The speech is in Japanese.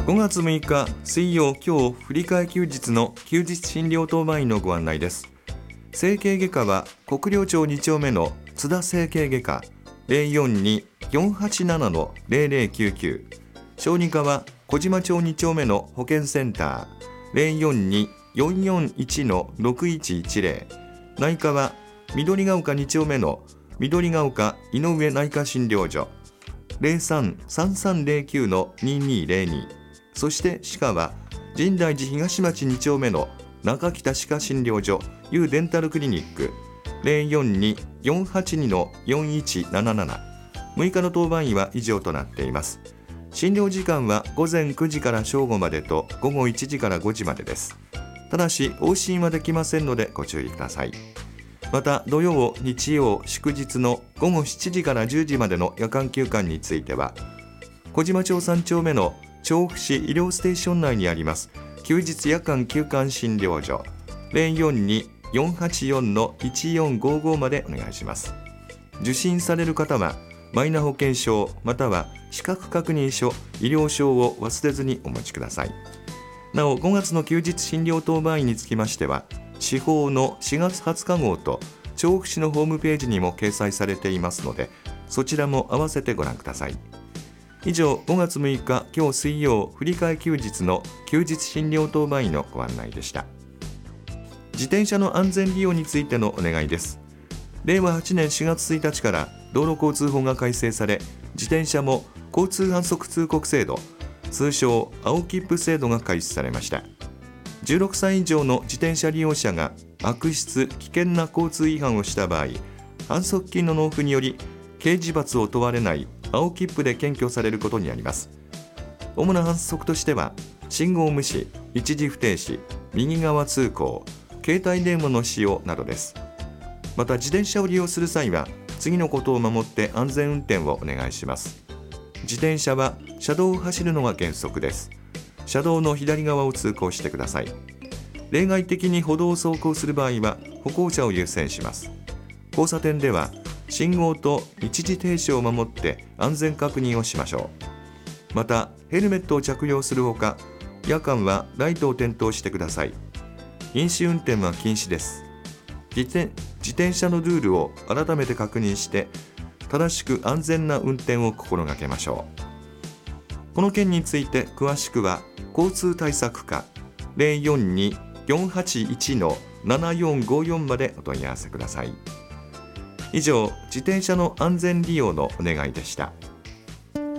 5月6日水曜、今日振り替え休日の休日診療当番員のご案内です。整形外科は国領町2丁目の津田整形外科 042-487-0099、 小児科は小島町2丁目の保健センター 042-441-6110、 内科は緑ヶ丘2丁目の緑ヶ丘井上内科診療所 03-3309-2202、 そして歯科は深大寺東町2丁目の中北歯科診療所 U デンタルクリニック 042-482-4177。 6日の当番医は以上となっています。診療時間は午前9時から正午までと午後1時から5時までです。ただし往診はできませんのでご注意ください。また土曜、日曜、祝日の午後7時から10時までの夜間休館については、小島町3丁目の調布市医療ステーション内にあります休日夜間休館診療所 042-484-1455 までお願いします。受診される方はマイナ保険証または資格確認書、医療証を忘れずにお持ちください。なお5月の休日診療当番員につきましては、司法の4月20日号と調布市のホームページにも掲載されていますので、そちらも合わせてご覧ください。以上、5月6日今日水曜振り替え休日の休日診療当番員のご案内でした。自転車の安全利用についてのお願いです。令和8年4月1日から道路交通法が改正され、自転車も交通反則通告制度、通称青切符制度が開始されました。16歳以上の自転車利用者が悪質・危険な交通違反をした場合、反則金の納付により刑事罰を問われない青切符で検挙されることになります。主な反則としては、信号無視、一時不停止、右側通行、携帯電話の使用などです。また自転車を利用する際は次のことを守って安全運転をお願いします。自転車は車道を走るのが原則です。車道の左側を通行してください。例外的に歩道を走行する場合は歩行者を優先します。交差点では信号と一時停止を守って安全確認をしましょう。またヘルメットを着用するほか、夜間はライトを点灯してください。飲酒運転は禁止です。自転車のルールを改めて確認して正しく安全な運転を心がけましょう。この件について詳しくは交通対策課 042-481-7454 までお問い合わせください。以上、自転車の安全利用のお願いでした。